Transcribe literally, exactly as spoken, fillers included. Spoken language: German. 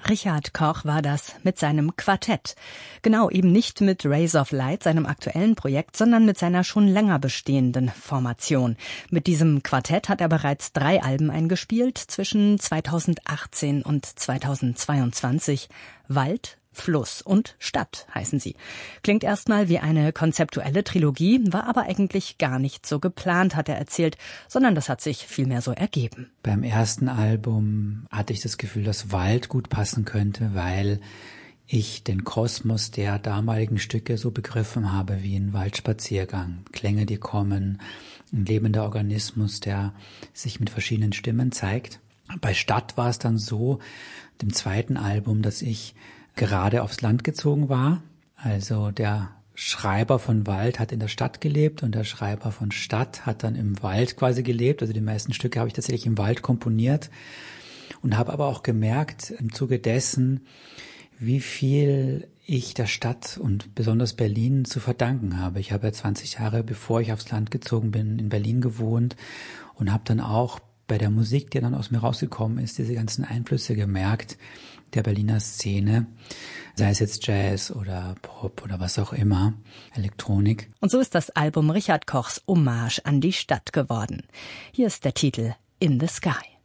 Richard Koch war das mit seinem Quartett. Genau, eben nicht mit Rays of Light, seinem aktuellen Projekt, sondern mit seiner schon länger bestehenden Formation. Mit diesem Quartett hat er bereits drei Alben eingespielt zwischen zweitausendachtzehn und zweitausendzweiundzwanzig. Wald, Fluss und Stadt heißen sie. Klingt erstmal wie eine konzeptuelle Trilogie, war aber eigentlich gar nicht so geplant, hat er erzählt, sondern das hat sich vielmehr so ergeben. Beim ersten Album hatte ich das Gefühl, dass Wald gut passen könnte, weil ich den Kosmos der damaligen Stücke so begriffen habe wie ein Waldspaziergang. Klänge, die kommen, ein lebender Organismus, der sich mit verschiedenen Stimmen zeigt. Bei Stadt war es dann so, dem zweiten Album, dass ich gerade aufs Land gezogen war. Also der Schreiber von Wald hat in der Stadt gelebt und der Schreiber von Stadt hat dann im Wald quasi gelebt. Also die meisten Stücke habe ich tatsächlich im Wald komponiert und habe aber auch gemerkt im Zuge dessen, wie viel ich der Stadt und besonders Berlin zu verdanken habe. Ich habe ja zwanzig Jahre, bevor ich aufs Land gezogen bin, in Berlin gewohnt und habe dann auch bei der Musik, die dann aus mir rausgekommen ist, diese ganzen Einflüsse gemerkt der Berliner Szene, sei es jetzt Jazz oder Pop oder was auch immer, Elektronik. Und so ist das Album Richard Kochs Hommage an die Stadt geworden. Hier ist der Titel In the Sky.